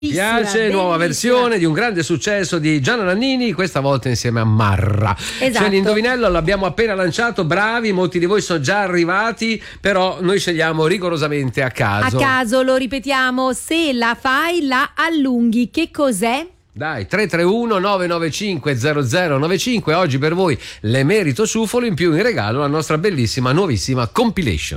Piace, nuova versione di un grande successo di Gianna Nannini, questa volta insieme a Marra. Esatto. Cioè l'indovinello l'abbiamo appena lanciato, bravi, molti di voi sono già arrivati, però noi scegliamo rigorosamente a caso. A caso, lo ripetiamo, se la fai la allunghi, che cos'è? Dai, 331 995 0095, oggi per voi l'emerito ciuffolo, in più in regalo la nostra bellissima nuovissima compilation.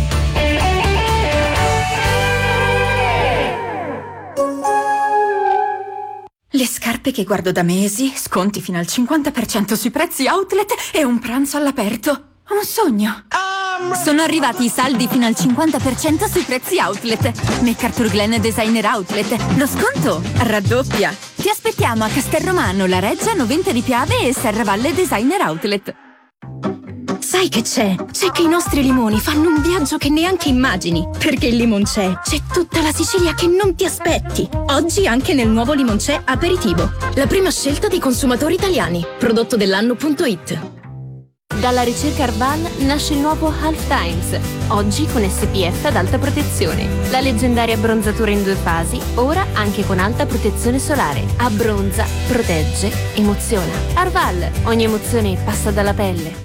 Le scarpe che guardo da mesi, sconti fino al 50% sui prezzi outlet e un pranzo all'aperto. Un sogno. Sono arrivati i saldi fino al 50% sui prezzi outlet. MacArthur Glen Designer Outlet. Lo sconto raddoppia. Ti aspettiamo a Castelromano, La Reggia, Noventa di Piave e Serravalle Designer Outlet. Sai che c'è? C'è che i nostri limoni fanno un viaggio che neanche immagini. Perché il Limoncello c'è tutta la Sicilia che non ti aspetti. Oggi anche nel nuovo Limoncello Aperitivo. La prima scelta dei consumatori italiani. Prodotto dell'anno.it. Dalla ricerca Arval nasce il nuovo Half Times, oggi con SPF ad alta protezione. La leggendaria abbronzatura in 2 fasi, ora anche con alta protezione solare. Abbronza, protegge, emoziona. Arval, ogni emozione passa dalla pelle.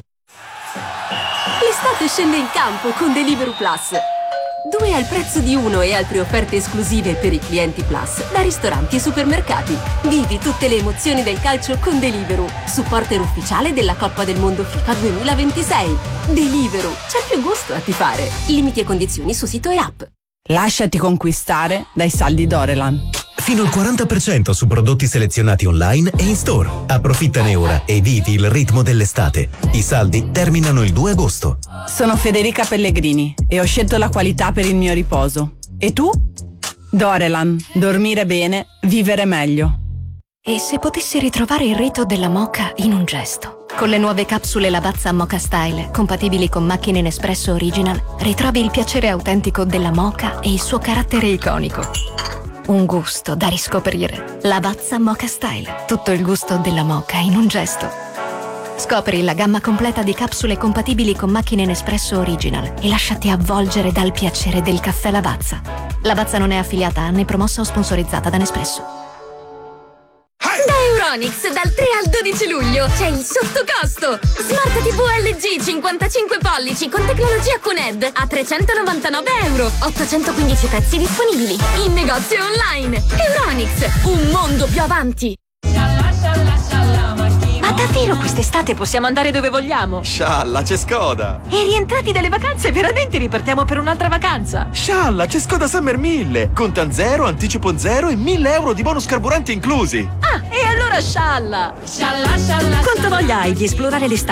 L'estate scende in campo con Deliveroo Plus. 2 al prezzo di 1 e altre offerte esclusive per i clienti Plus da ristoranti e supermercati. Vivi tutte le emozioni del calcio con Deliveroo, supporter ufficiale della Coppa del Mondo FIFA 2026. Deliveroo, c'è più gusto a tifare. Limiti e condizioni su sito e app. Lasciati conquistare dai saldi Dorelan. Fino al 40% su prodotti selezionati online e in store. Approfittane ora e vivi il ritmo dell'estate. I saldi terminano il 2 agosto. Sono Federica Pellegrini e ho scelto la qualità per il mio riposo. E tu? Dorelan. Dormire bene, vivere meglio. E se potessi ritrovare il rito della moka in un gesto? Con le nuove capsule Lavazza Moka Style, compatibili con macchine Nespresso Original, ritrovi il piacere autentico della moka e il suo carattere iconico. Un gusto da riscoprire. Lavazza Moka Style. Tutto il gusto della moka in un gesto. Scopri la gamma completa di capsule compatibili con macchine Nespresso Original e lasciati avvolgere dal piacere del caffè Lavazza. Lavazza non è affiliata né promossa o sponsorizzata da Nespresso. Da Euronics, dal 3 al 12 luglio c'è il sottocosto. Smart TV LG 55 pollici con tecnologia QNED a €399. 815 pezzi disponibili in negozio online. Euronics, un mondo più avanti. Ma davvero quest'estate possiamo andare dove vogliamo? Scialla, c'è Skoda! E rientrati dalle vacanze, veramente ripartiamo per un'altra vacanza? Scialla, c'è Skoda Summer 1000! Contan 0, anticipo 0 e €1.000 di bonus carburanti inclusi! Ah, e allora scialla! Quanta voglia hai di esplorare l'estate?